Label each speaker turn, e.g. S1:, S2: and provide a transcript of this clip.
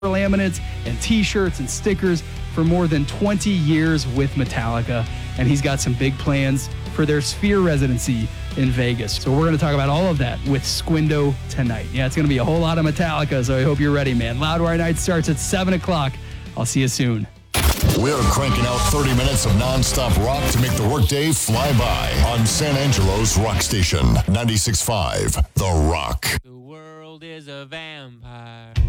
S1: laminates and t-shirts and stickers for more than 20 years with Metallica, and he's got some big plans for their Sphere residency in Vegas. So we're going to talk about all of that with Squindo tonight. Yeah, it's going to be a whole lot of Metallica, so I hope you're ready, man. Loudwire Night starts at 7 o'clock. I'll see you soon.
S2: We're cranking out 30 minutes of nonstop rock to make the workday fly by on San Angelo's rock station, 96.5 The Rock.
S3: The world is a vampire.